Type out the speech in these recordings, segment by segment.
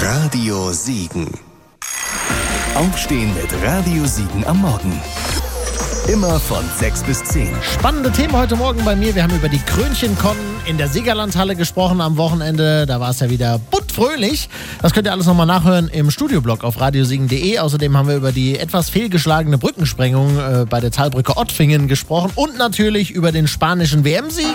Radio Siegen. Aufstehen mit Radio Siegen am Morgen. Immer von 6 bis 10. Spannende Themen heute Morgen bei mir. Wir haben über die Krönchen-Con in der Siegerlandhalle gesprochen am Wochenende. Da war es ja wieder bunt fröhlich. Das könnt ihr alles nochmal nachhören im Studioblog auf radiosiegen.de. Außerdem haben wir über die etwas fehlgeschlagene Brückensprengung bei der Talbrücke Ottfingen gesprochen. Und natürlich über den spanischen WM-Sieg.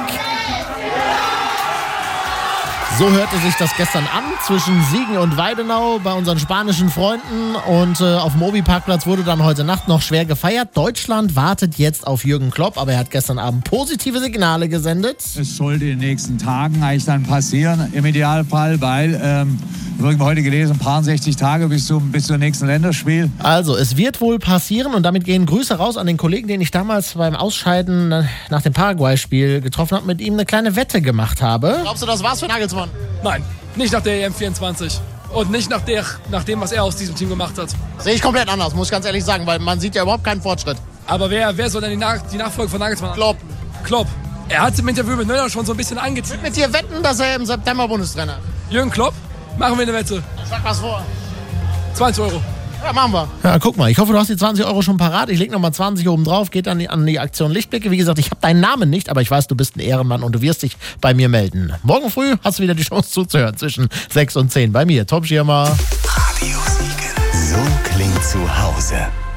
So hörte sich das gestern an zwischen Siegen und Weidenau bei unseren spanischen Freunden. Und auf dem Obi-Parkplatz wurde dann heute Nacht noch schwer gefeiert. Deutschland wartet jetzt auf Jürgen Klopp, aber er hat gestern Abend positive Signale gesendet. Es sollte in den nächsten Tagen eigentlich dann passieren, im Idealfall, weil, wir haben heute gelesen, ein paar 60 Tage bis zum nächsten Länderspiel. Also, es wird wohl passieren und damit gehen Grüße raus an den Kollegen, den ich damals beim Ausscheiden nach dem Paraguay-Spiel getroffen habe, mit ihm eine kleine Wette gemacht habe. Glaubst du, das war's für Nagelsmann? Nein, nicht nach der EM24 und nicht nach dem, was er aus diesem Team gemacht hat. Sehe ich komplett anders, muss ich ganz ehrlich sagen, weil man sieht ja überhaupt keinen Fortschritt. Aber wer soll denn die Nachfolge von Nagelsmann? Klopp. Er hat es im Interview mit Neuer schon so ein bisschen angezogen. Ich würde mit dir wetten, dass er im September Bundestrainer ist. Jürgen Klopp, machen wir eine Wette. Schlag was vor. 20 Euro. Ja, machen wir. Ja, guck mal, ich hoffe, du hast die 20 Euro schon parat. Ich lege nochmal 20 oben drauf, geht an die Aktion Lichtblicke. Wie gesagt, ich habe deinen Namen nicht, aber ich weiß, du bist ein Ehrenmann und du wirst dich bei mir melden. Morgen früh hast du wieder die Chance zuzuhören zwischen 6 und 10 bei mir, Tom Schirmer. Radio Siegen. So klingt zu Hause.